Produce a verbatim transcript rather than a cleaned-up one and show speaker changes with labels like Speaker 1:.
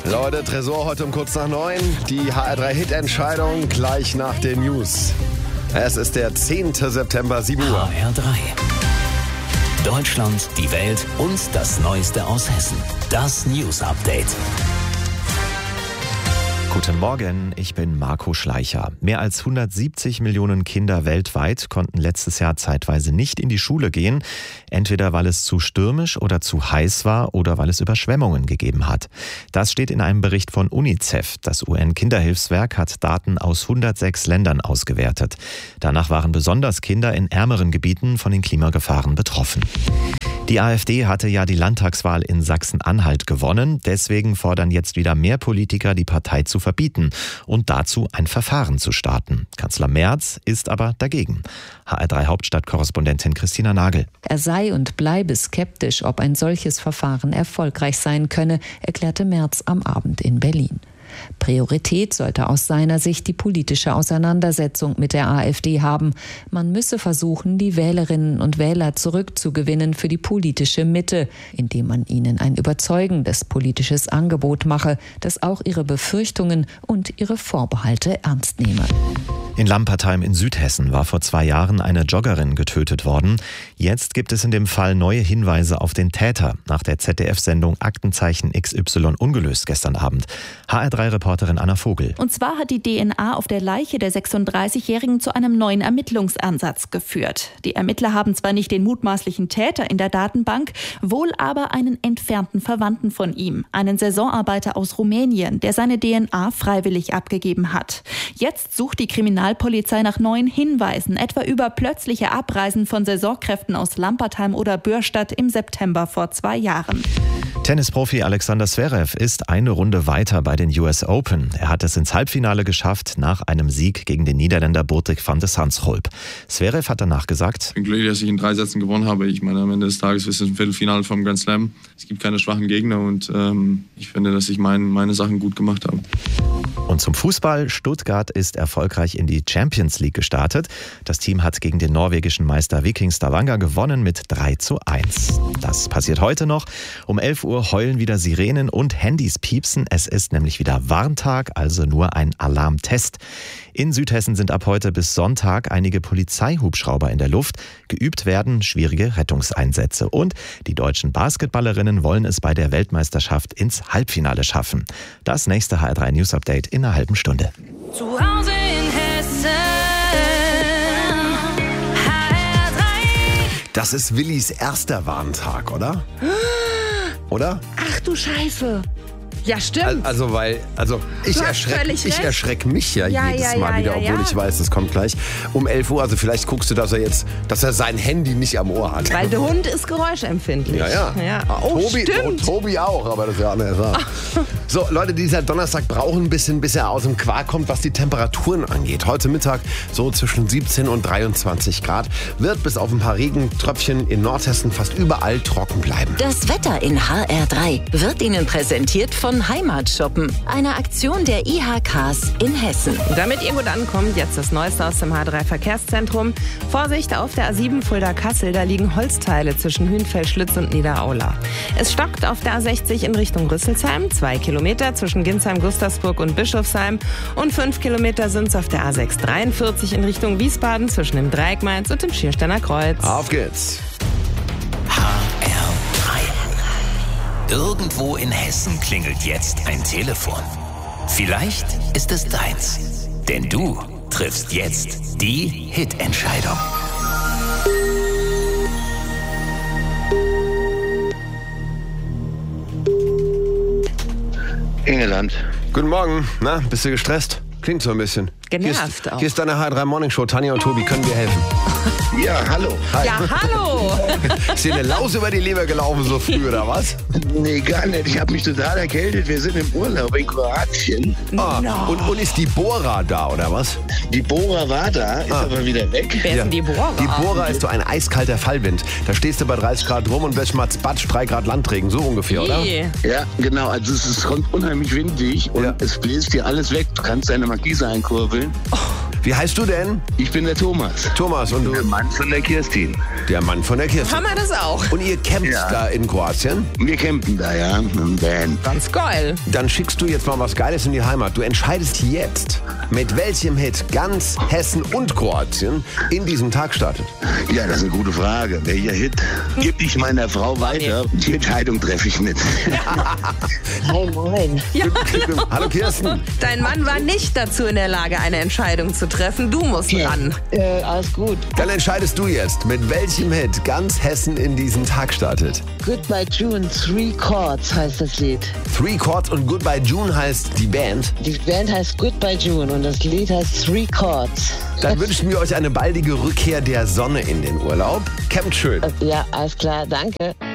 Speaker 1: Leute, Tresor heute um kurz nach neun. Die H R drei Hit-Entscheidung gleich nach den News. Es ist der zehnte September, sieben Uhr.
Speaker 2: H R drei. Deutschland, die Welt und das Neueste aus Hessen. Das News Update.
Speaker 3: Guten Morgen, ich bin Marco Schleicher. Mehr als hundertsiebzig Millionen Kinder weltweit konnten letztes Jahr zeitweise nicht in die Schule gehen, entweder weil es zu stürmisch oder zu heiß war oder weil es Überschwemmungen gegeben hat. Das steht in einem Bericht von UNICEF. Das U N-Kinderhilfswerk hat Daten aus hundertsechs Ländern ausgewertet. Danach waren besonders Kinder in ärmeren Gebieten von den Klimagefahren betroffen. Die AfD hatte ja die Landtagswahl in Sachsen-Anhalt gewonnen. Deswegen fordern jetzt wieder mehr Politiker, die Partei zu verbieten und dazu ein Verfahren zu starten. Kanzler Merz ist aber dagegen. H R drei Hauptstadtkorrespondentin Christina Nagel.
Speaker 4: Er sei und bleibe skeptisch, ob ein solches Verfahren erfolgreich sein könne, erklärte Merz am Abend in Berlin. Priorität sollte aus seiner Sicht die politische Auseinandersetzung mit der AfD haben. Man müsse versuchen, die Wählerinnen und Wähler zurückzugewinnen für die politische Mitte, indem man ihnen ein überzeugendes politisches Angebot mache, das auch ihre Befürchtungen und ihre Vorbehalte ernst nehme.
Speaker 3: In Lampertheim in Südhessen war vor zwei Jahren eine Joggerin getötet worden. Jetzt gibt es in dem Fall neue Hinweise auf den Täter nach der Z D F-Sendung Aktenzeichen X Y ungelöst gestern Abend. H R drei Reporterin Anna Vogel.
Speaker 5: Und zwar hat die D N A auf der Leiche der sechsunddreißigjährigen zu einem neuen Ermittlungsansatz geführt. Die Ermittler haben zwar nicht den mutmaßlichen Täter in der Datenbank, wohl aber einen entfernten Verwandten von ihm, einen Saisonarbeiter aus Rumänien, der seine D N A freiwillig abgegeben hat. Jetzt sucht die Kriminalpolizei nach neuen Hinweisen, etwa über plötzliche Abreisen von Saisonkräften aus Lampertheim oder Bürstadt im September vor zwei Jahren.
Speaker 3: Tennisprofi Alexander Zverev ist eine Runde weiter bei den U S Open. Er hat es ins Halbfinale geschafft nach einem Sieg gegen den Niederländer Botic van de Zandschulp. Zverev hat danach gesagt:
Speaker 6: Ich bin glücklich, dass ich in drei Sätzen gewonnen habe. Ich meine, am Ende des Tages ist es ein Viertelfinale vom Grand Slam. Es gibt keine schwachen Gegner und ähm, ich finde, dass ich mein, meine Sachen gut gemacht habe.
Speaker 3: Und zum Fußball. Stuttgart ist erfolgreich in die Champions League gestartet. Das Team hat gegen den norwegischen Meister Viking Stavanger gewonnen mit drei zu eins. Das passiert heute noch. Um elf Uhr heulen wieder Sirenen und Handys piepsen. Es ist nämlich wieder Warntag, also nur ein Alarmtest. In Südhessen sind ab heute bis Sonntag einige Polizeihubschrauber in der Luft. Geübt werden schwierige Rettungseinsätze. Und die deutschen Basketballerinnen wollen es bei der Weltmeisterschaft ins Halbfinale schaffen. Das nächste H R drei News Update in einer halben Stunde.
Speaker 7: Zu Hause in Hessen, H R drei.
Speaker 1: Das ist Willis erster Warntag, oder? Oder?
Speaker 8: Ach du Scheiße. Ja, stimmt.
Speaker 1: Also, weil, also ich erschrecke ich erschreck mich ja, ja jedes ja, Mal ja, wieder, obwohl ja. ich weiß, das kommt gleich um elf Uhr. Also vielleicht guckst du, dass er jetzt, dass er sein Handy nicht am Ohr hat.
Speaker 8: Weil der Hund ist geräuschempfindlich.
Speaker 1: Ja, ja.
Speaker 8: ja. Oh,
Speaker 1: Tobi,
Speaker 8: stimmt.
Speaker 1: Oh, Tobi auch, aber das ist ja anders. So, Leute, dieser Donnerstag brauchen ein bisschen, bis er aus dem Quark kommt, was die Temperaturen angeht. Heute Mittag so zwischen siebzehn und dreiundzwanzig Grad. Wird bis auf ein paar Regentröpfchen in Nordhessen fast überall trocken bleiben.
Speaker 9: Das Wetter in H R drei wird Ihnen präsentiert von Heimatshoppen, eine Aktion der I H Ks in Hessen.
Speaker 8: Damit ihr gut ankommt, jetzt das Neueste aus dem H R drei Verkehrszentrum. Vorsicht auf der A sieben Fulda-Kassel, da liegen Holzteile zwischen Hünfeld-Schlitz und Niederaula. Es stockt auf der A sechzig in Richtung Rüsselsheim, zwei Kilometer zwischen Ginsheim, Gustavsburg und Bischofsheim und fünf Kilometer sind es auf der A sechs dreiundvierzig in Richtung Wiesbaden zwischen dem Dreieck Mainz und dem Schiersteiner Kreuz.
Speaker 1: Auf geht's!
Speaker 2: H R drei. Irgendwo in Hessen klingelt jetzt ein Telefon. Vielleicht ist es deins. Denn du triffst jetzt die Hit-Entscheidung.
Speaker 10: Engeland.
Speaker 1: Guten Morgen. Na, bist du gestresst? Klingt so ein bisschen.
Speaker 8: Genervt
Speaker 1: hier ist,
Speaker 8: auch.
Speaker 1: Hier ist deine H R drei Morning Show. Tanja und Tobi, können wir helfen?
Speaker 10: Ja, hallo.
Speaker 1: Hi.
Speaker 8: Ja, hallo.
Speaker 1: Ist dir eine Laus über die Leber gelaufen so früh, oder was?
Speaker 10: Nee, gar nicht. Ich habe mich total erkältet. Wir sind im Urlaub in Kroatien.
Speaker 1: Ah,
Speaker 8: No.
Speaker 1: und, und ist die Bora da, oder was?
Speaker 10: Die Bora war da, ist
Speaker 1: Ah.
Speaker 10: aber wieder weg.
Speaker 8: Wer ist denn die Bora?
Speaker 1: Die Bora ist so ein eiskalter Fallwind. Da stehst du bei dreißig Grad rum und wirst mal batsch, drei Grad Landregen, so ungefähr, oder?
Speaker 8: Ih.
Speaker 10: Ja, genau. Also es ist unheimlich windig und
Speaker 1: Ja.
Speaker 10: es bläst dir alles weg. Du kannst deine Markise einkurbeln.
Speaker 1: Wie heißt du denn?
Speaker 10: Ich bin der Thomas.
Speaker 1: Thomas und du?
Speaker 10: Der Mann von der Kirstin.
Speaker 1: Der Mann von der Kirstin.
Speaker 8: Haben wir das auch?
Speaker 1: Und ihr campt
Speaker 10: Ja.
Speaker 1: da in Kroatien?
Speaker 10: Wir campen da, ja, im Van.
Speaker 8: Ganz geil.
Speaker 1: Dann schickst du jetzt mal was Geiles in die Heimat. Du entscheidest jetzt, mit welchem Hit ganz Hessen und Kroatien in diesem Tag startet.
Speaker 10: Ja, das ist eine gute Frage. Welcher Hit gebe ich meiner Frau weiter? Die Entscheidung treffe ich mit.
Speaker 11: Hi, moin.
Speaker 8: Ja.
Speaker 1: Hallo Kirsten.
Speaker 8: Dein Mann war nicht dazu in der Lage, eine Entscheidung zu treffen. Du musst ran.
Speaker 11: Äh, alles gut.
Speaker 1: Dann entscheidest du jetzt, mit welchem Hit ganz Hessen in diesen Tag startet.
Speaker 11: Goodbye June, Three Chords heißt das Lied.
Speaker 1: Three Chords und Goodbye June heißt die Band.
Speaker 11: Die Band heißt Goodbye June und das Lied heißt Three Chords.
Speaker 1: Dann wünschen wir euch eine baldige Rückkehr der Sonne in den Urlaub. Campt schön.
Speaker 11: Ja, alles klar, danke.